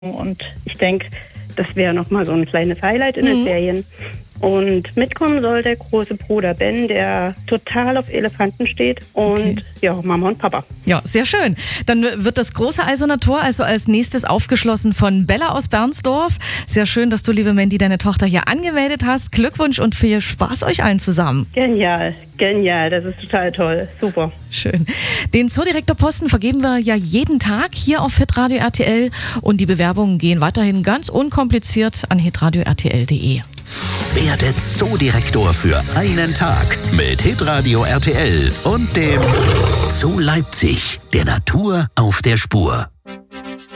Und ich denke, das wäre nochmal so ein kleines Highlight in den Ferien. Und mitkommen soll der große Bruder Ben, der total auf Elefanten steht. Und ja, Mama und Papa. Ja, sehr schön. Dann wird das große Eiserne Tor also als nächstes aufgeschlossen von Bella aus Bernsdorf. Sehr schön, dass du, liebe Mandy, deine Tochter hier angemeldet hast. Glückwunsch und viel Spaß euch allen zusammen. Genial, genial. Das ist total toll. Super. Schön. Den Zoodirektorposten vergeben wir ja jeden Tag hier auf hitradio RTL. Und die Bewerbungen gehen weiterhin ganz unkompliziert an hitradio RTL.de. Werde Zoodirektor für einen Tag mit Hitradio RTL und dem Zoo Leipzig, der Natur auf der Spur.